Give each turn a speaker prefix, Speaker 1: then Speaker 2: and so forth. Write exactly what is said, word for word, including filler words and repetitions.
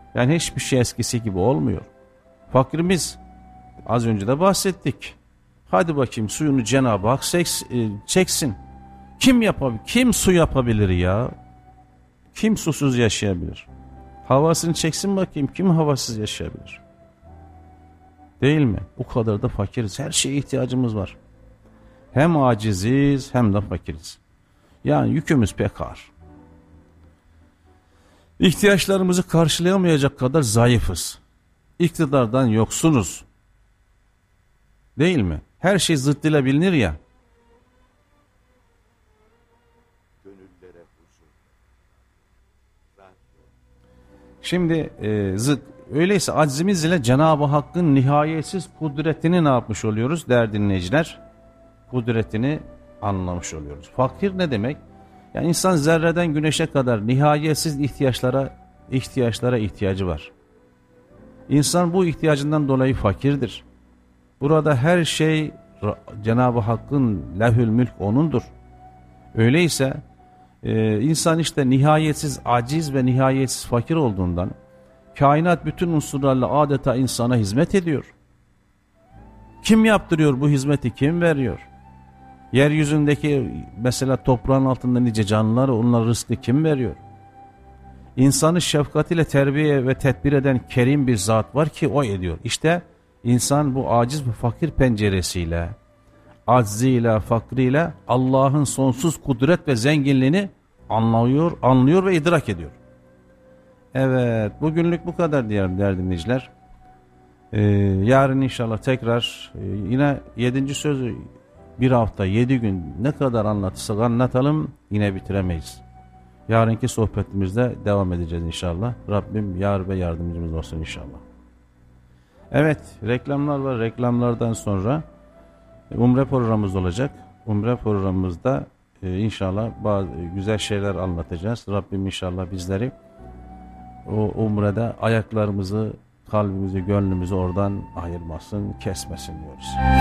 Speaker 1: Yani hiçbir şey eskisi gibi olmuyor. Fakirimiz, az önce de bahsettik. Hadi bakayım suyunu Cenab-ı Hak çeksin. Kim yapabilir? Kim su yapabilir ya? Kim susuz yaşayabilir? Havasını çeksin bakayım, kim havasız yaşayabilir? Değil mi? O kadar da fakiriz. Her şeye ihtiyacımız var. Hem aciziz hem de fakiriz. Yani yükümüz pek ağır. İhtiyaçlarımızı karşılayamayacak kadar zayıfız. İktidardan yoksunuz. Değil mi? Her şey zıttıyla bilinir ya. Şimdi e, zıt, öyleyse aczimiz ile Cenab-ı Hakk'ın nihayetsiz kudretini ne yapmış oluyoruz değerli dinleyiciler? Kudretini anlamış oluyoruz. Fakir ne demek? Yani insan zerreden güneşe kadar nihayetsiz ihtiyaçlara ihtiyaçlara ihtiyacı var. İnsan bu ihtiyacından dolayı fakirdir. Burada her şey Cenab-ı Hakk'ın lehül mülk O'nundur. Öyleyse e, insan işte nihayetsiz aciz ve nihayetsiz fakir olduğundan kainat bütün unsurlarla adeta insana hizmet ediyor. Kim yaptırıyor bu hizmeti? Kim veriyor? Yeryüzündeki mesela toprağın altında nice canlılar, onlara rızkı kim veriyor? İnsanı şefkatiyle terbiye ve tedbir eden kerim bir zat var ki o ediyor. İşte insan bu aciz ve fakir penceresiyle, acziyle, fakriyle Allah'ın sonsuz kudret ve zenginliğini anlıyor, anlıyor ve idrak ediyor. Evet, bugünlük bu kadar diyelim değerli dinleyiciler. Ee, yarın inşallah tekrar e, yine yedinci sözü bir hafta yedi gün ne kadar anlatırsak anlatalım yine bitiremeyiz. Yarınki sohbetimizde devam edeceğiz inşallah. Rabbim yar ve yardımcımız olsun inşallah. Evet, reklamlar var. Reklamlardan sonra Umre programımız olacak. Umre programımızda e, inşallah bazı güzel şeyler anlatacağız. Rabbim inşallah bizleri o umrede ayaklarımızı, kalbimizi, gönlümüzü oradan ayırmasın, kesmesin diyoruz.